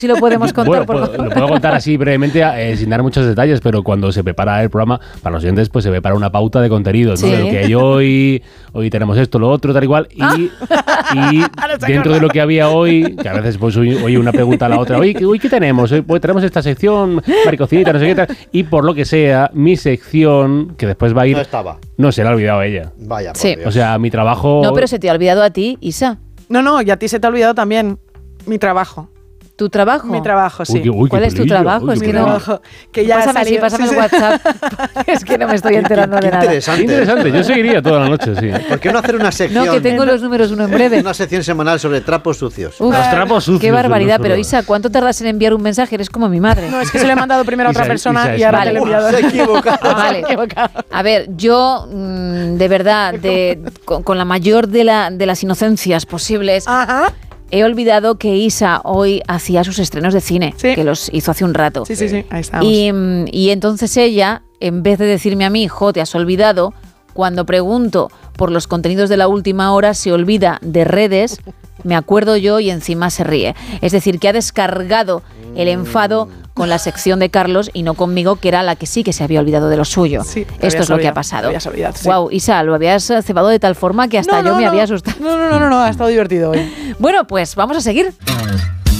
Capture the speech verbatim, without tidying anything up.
Si lo podemos contar. Bueno, por... puedo, lo puedo contar así brevemente, eh, sin dar muchos detalles, pero cuando se prepara el programa, para los oyentes, pues se prepara una pauta de contenido, ¿no? Sí. De que hoy, hoy tenemos esto, lo otro, tal igual, y, ah. y dentro de lo que había hoy, que a veces pues oye una pregunta a la otra, oye, ¿hoy qué tenemos? Hoy pues, tenemos esta sección, maricocinita, no sé qué tal, y por lo que sea, mi sección, que después va a ir... No estaba. No, se la ha olvidado ella. Vaya, por Sí. Dios. O sea, mi trabajo... No, pero se te ha olvidado a ti, Isa. No, no, y a ti se te ha olvidado también mi trabajo. ¿Tu trabajo? Mi trabajo, sí. Uy, qué, uy, ¿Cuál qué es tu pelillo, trabajo? uy, Es qué que Mi no... pelillo. trabajo, que ya Pásame, ha sí, salido. pásame Sí, el sí. WhatsApp. Es que no me estoy enterando Qué de nada. interesante. Qué interesante, yo seguiría toda la noche, sí. ¿Por qué no hacer una sección? No, que tengo los números uno en breve. Una sección semanal sobre trapos sucios. Uf, Los trapos sucios. qué barbaridad, de pero los- Isa, ¿cuánto tardas en enviar un mensaje? Eres como mi madre. No, es que se lo he mandado primero a otra Isa- persona Isa es y ahora vale. te lo he enviado. Se ha equivocado. Ah, vale. A ver, yo mm, de verdad, de, con, con la mayor de, la, de las inocencias posibles, Ajá. he olvidado que Isa hoy hacía sus estrenos de cine, Sí. que los hizo hace un rato. Sí, sí, sí, ahí estamos. Y, mm, y entonces ella, en vez de decirme a mí, jo, te has olvidado, cuando pregunto por los contenidos de la última hora, se olvida de redes, me acuerdo yo y encima se ríe. Es decir, que ha descargado el enfado con la sección de Carlos y no conmigo, que era la que sí que se había olvidado de lo suyo. Sí, te Esto habías es lo que ha olvidado, pasado. te habías olvidado, sí. Wow, Isa, lo habías eh, cebado de tal forma que hasta No, yo no, me no. había asustado. No, no, no, no, no, ha estado divertido hoy. Bueno, pues vamos a seguir.